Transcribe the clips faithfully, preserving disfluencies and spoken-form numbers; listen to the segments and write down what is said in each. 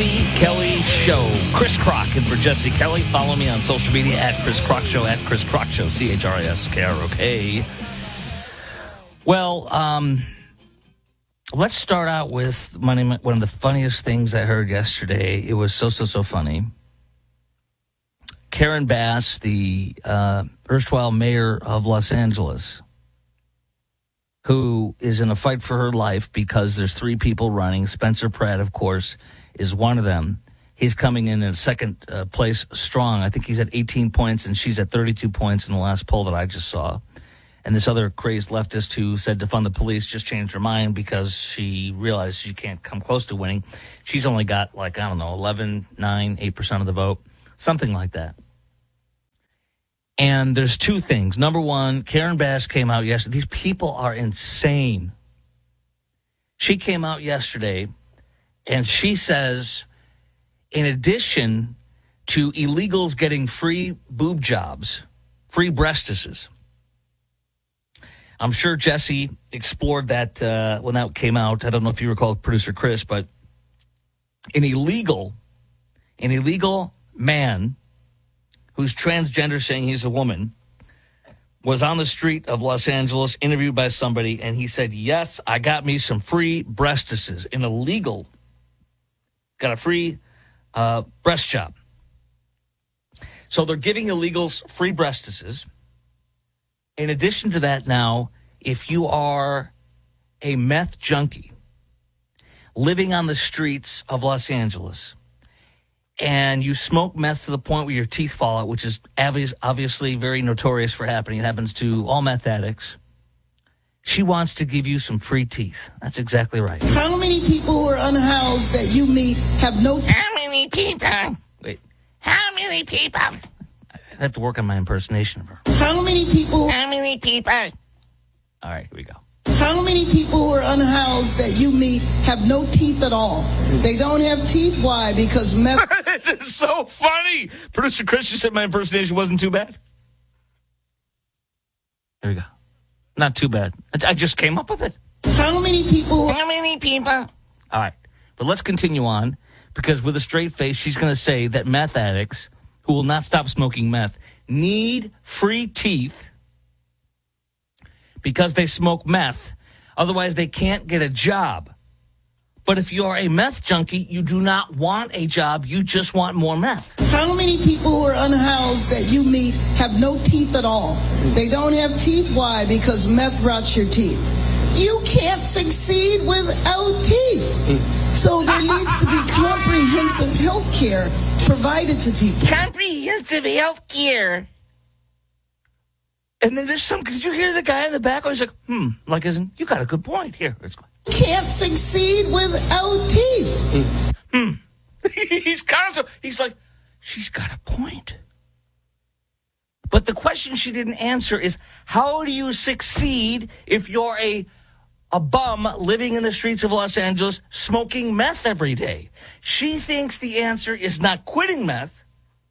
Jesse Kelly Show. Chris Crock and for Jesse Kelly. Follow me on social media at Chris Crock Show, at Chris Crock Show, C H R I S K R O K. Well, um, let's start out with one of the funniest things I heard yesterday. It was so, so, so funny. Karen Bass, the uh, erstwhile mayor of Los Angeles, who is in a fight for her life because there's three people running. Spencer Pratt, of course, is one of them. He's coming in in second uh, place strong. I think he's at eighteen points, and she's at thirty-two points in the last poll that I just saw. And this other crazed leftist who said defund the police just changed her mind because she realized she can't come close to winning. She's only got, like, I don't know, eleven, nine, eight percent of the vote, something like that. And there's two things. Number one, Karen Bass came out yesterday. These people are insane. She came out yesterday, and she says, in addition to illegals getting free boob jobs, free breastises, I'm sure Jesse explored that uh, when that came out. I don't know if you recall producer Chris, but an illegal, an illegal man who's transgender, saying he's a woman, was on the street of Los Angeles, interviewed by somebody, and he said, yes, I got me some free breastises. An illegal got a free uh, breast job. So they're giving illegals free breastises. In addition to that, now, if you are a meth junkie living on the streets of Los Angeles and you smoke meth to the point where your teeth fall out, which is obvious, obviously very notorious for happening, it happens to all meth addicts, she wants to give you some free teeth. That's exactly right. How many people who are unhoused that you meet have no teeth? How many people? Wait. How many people? I have to work on my impersonation of her. How many people? How many people? All right, here we go. How many people who are unhoused that you meet have no teeth at all? They don't have teeth. Why? Because meth. It's so funny. Producer Chris just said my impersonation wasn't too bad. Here we go. Not too bad. I, I just came up with it. How many people? How many people? All right, but let's continue on, because with a straight face, she's going to say that meth addicts who will not stop smoking meth need free teeth because they smoke meth. Otherwise, they can't get a job. But if you are a meth junkie, you do not want a job. You just want more meth. How many people who are unhoused that you meet have no teeth at all? They don't have teeth. Why? Because meth rots your teeth. You can't succeed without teeth. So there needs to be comprehensive health care provided to people. Comprehensive health care. And then there's some, did you hear the guy in the back? He's like, hmm, like, isn't, you got a good point here. Let's go. You can't succeed without teeth. Hmm. He's kind of, he's like, she's got a point. But the question she didn't answer is, how do you succeed if you're a a bum living in the streets of Los Angeles smoking meth every day? She thinks the answer is not quitting meth,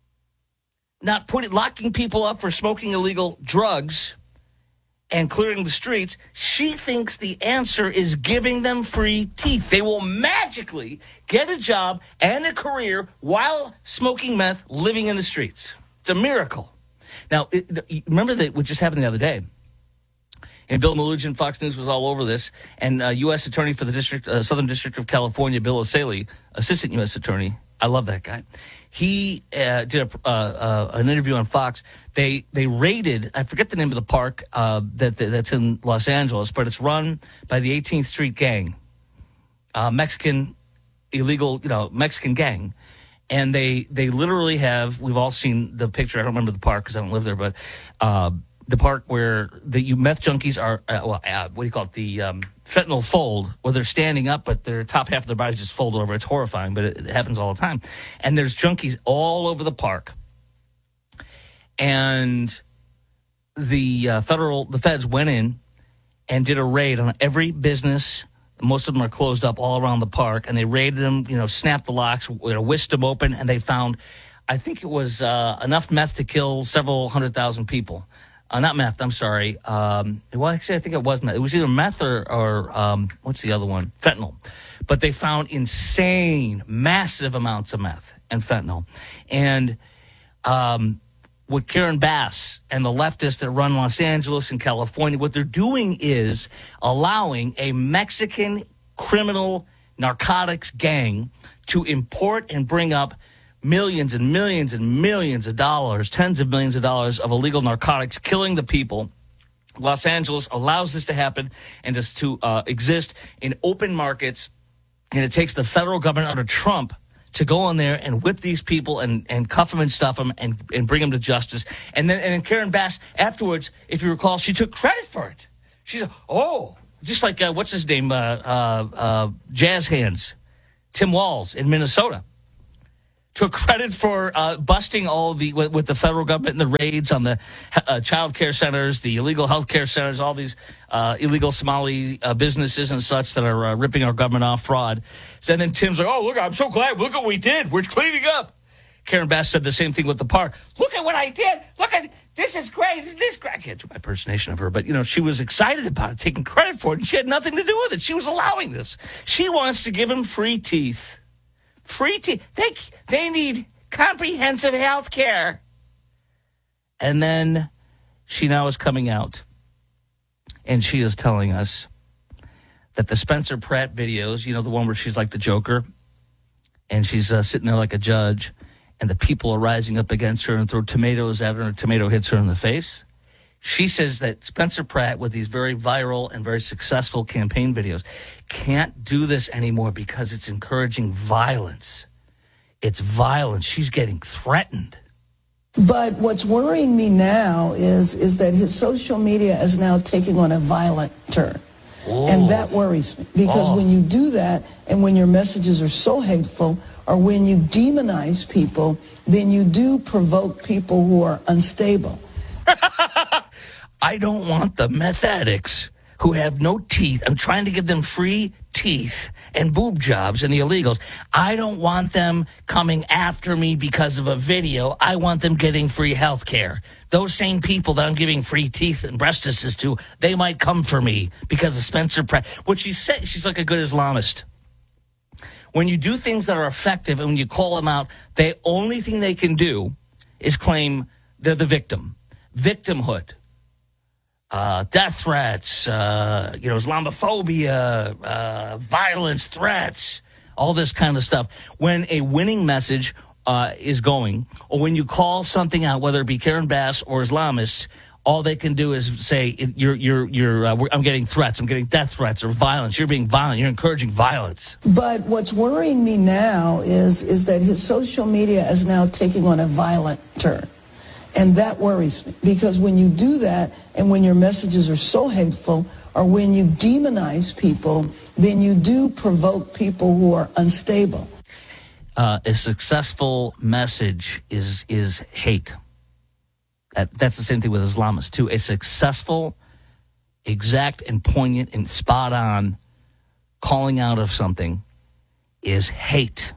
not putting locking people up for smoking illegal drugs and clearing the streets. She thinks the answer is giving them free teeth. They will magically get a job and a career while smoking meth, living in the streets. It's a miracle. Now, it, remember that what just happened the other day? And Bill Melugin, Fox News was all over this. And uh, U S Attorney for the District, uh, Southern District of California, Bill O'Saley, Assistant U S Attorney, I love that guy. He uh, did a, uh, uh, an interview on Fox. They they raided, I forget the name of the park uh, that that's in Los Angeles, but it's run by the eighteenth Street Gang, uh, Mexican illegal, you know, Mexican gang. And they they literally have, we've all seen the picture. I don't remember the park because I don't live there, but uh, the park where the you meth junkies are, uh, well, uh, what do you call it, the um, fentanyl fold, where they're standing up, but their top half of their bodies just fold over. It's horrifying, but it, it happens all the time. And there's junkies all over the park. And the uh, federal, the feds went in and did a raid on every business. Most of them are closed up all around the park, and they raided them, you know, snapped the locks, you know, whisked them open, and they found, I think it was uh, enough meth to kill several hundred thousand people. Uh, not meth, I'm sorry. Um, well, actually, I think it was meth. It was either meth or, or um, what's the other one? Fentanyl. But they found insane, massive amounts of meth and fentanyl. And um, what Karen Bass and the leftists that run Los Angeles and California, what they're doing is allowing a Mexican criminal narcotics gang to import and bring up millions and millions and millions of dollars, tens of millions of dollars of illegal narcotics, killing the people. Los Angeles allows this to happen and this to uh, exist in open markets, and it takes the federal government under Trump to go in there and whip these people and, and cuff them and stuff them and, and bring them to justice. And then, and then Karen Bass, afterwards, if you recall, she took credit for it. She said, oh, just like, uh, what's his name, uh, uh, uh, Jazz Hands, Tim Walz in Minnesota. Took credit for uh, busting all the with, with the federal government and the raids on the uh, child care centers, the illegal health care centers, all these uh, illegal Somali uh, businesses and such that are uh, ripping our government off fraud. So then Tim's like, oh, look, I'm so glad. Look what we did. We're cleaning up. Karen Bass said the same thing with the park. Look at what I did. Look at this is great. Isn't this great? I can't do my impersonation of her, but, you know, she was excited about it, taking credit for it, and she had nothing to do with it. She was allowing this. She wants to give him free teeth. Free teeth. They, they need comprehensive health care. And then she now is coming out, and she is telling us that the Spencer Pratt videos, you know, the one where she's like the Joker, and she's uh, sitting there like a judge, and the people are rising up against her and throw tomatoes at her, and a tomato hits her in the face. She says that Spencer Pratt, with these very viral and very successful campaign videos, can't do this anymore because it's encouraging violence. It's violence. She's getting threatened. But what's worrying me now is, is that his social media is now taking on a violent turn. Ooh. And that worries me. Because oh. when you do that, and when your messages are so hateful, or when you demonize people, then you do provoke people who are unstable. I don't want the meth addicts who have no teeth. I'm trying to give them free teeth and boob jobs and the illegals. I don't want them coming after me because of a video. I want them getting free health care. Those same people that I'm giving free teeth and breastises to, they might come for me because of Spencer Pratt. What she said, she's like a good Islamist. When you do things that are effective and when you call them out, the only thing they can do is claim they're the victim. Victimhood. Uh, death threats, uh, you know, Islamophobia, uh, violence, threats, all this kind of stuff. When a winning message uh, is going, or when you call something out, whether it be Karen Bass or Islamists, all they can do is say, "You're, you're, you're. Uh, I'm getting threats. I'm getting death threats or violence. You're being violent. You're encouraging violence." But what's worrying me now is is that his social media is now taking on a violent turn. And that worries me, because when you do that and when your messages are so hateful, or when you demonize people, then you do provoke people who are unstable. Uh, a successful message is is hate. That, that's the same thing with Islamists, too. A successful, exact, and poignant and spot on calling out of something is hate.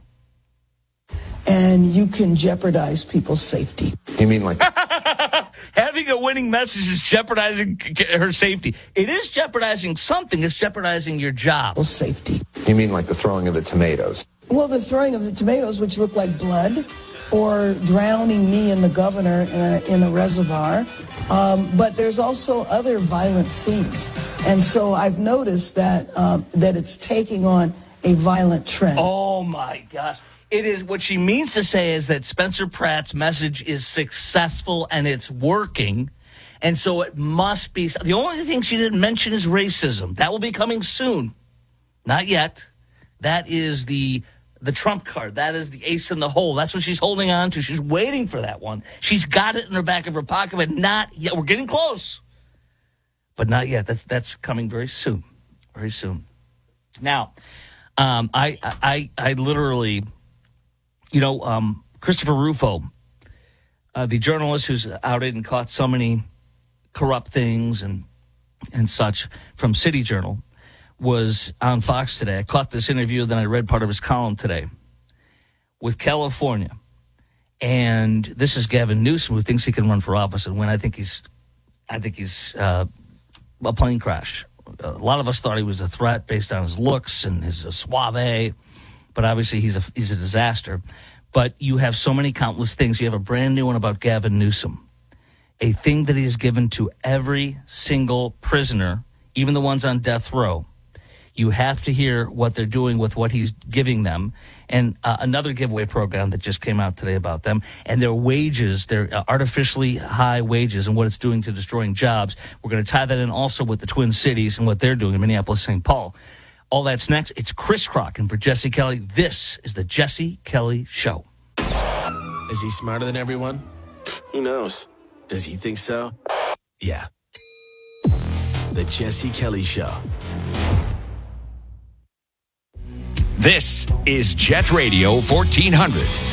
And you can jeopardize people's safety. You mean like... Having a winning message is jeopardizing her safety. It is jeopardizing something. It's jeopardizing your job. Safety. You mean like the throwing of the tomatoes? Well, the throwing of the tomatoes, which look like blood, or drowning me and the governor in a, in a reservoir. Um, but there's also other violent scenes. And so I've noticed that um, that it's taking on a violent trend. Oh, my gosh. It is what she means to say is that Spencer Pratt's message is successful and it's working. And so it must be. The only thing she didn't mention is racism. That will be coming soon. Not yet. That is the the trump card. That is the ace in the hole. That's what she's holding on to. She's waiting for that one. She's got it in the back of her pocket, but not yet. We're getting close. But not yet. That's that's coming very soon. Very soon. Now, um, I I I literally... You know, um, Christopher Rufo, uh, the journalist who's outed and caught so many corrupt things and and such from City Journal, was on Fox today. I caught this interview, then I read part of his column today with California. And this is Gavin Newsom, who thinks he can run for office and win. I think he's I think he's uh, a plane crash. A lot of us thought he was a threat based on his looks and his uh, suave, but obviously he's a he's a disaster. But you have so many countless things. You have a brand new one about Gavin Newsom, a thing that he has given to every single prisoner, even the ones on death row. You have to hear what they're doing with what he's giving them. And uh, another giveaway program that just came out today about them and their wages, their uh, artificially high wages and what it's doing to destroying jobs. We're going to tie that in also with the Twin Cities and what they're doing in Minneapolis, Saint Paul. All that's next. It's Chris Crock, and for Jesse Kelly, this is the Jesse Kelly Show. Is he smarter than everyone? Who knows? Does he think so? Yeah. The Jesse Kelly Show. This is Jet Radio fourteen hundred.